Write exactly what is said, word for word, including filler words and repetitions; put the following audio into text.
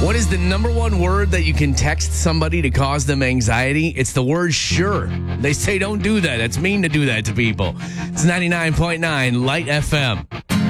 What is the number one word that you can text somebody to cause them anxiety? It's the word sure. They say don't do that. It's mean to do that to people. It's ninety-nine point nine Light F M.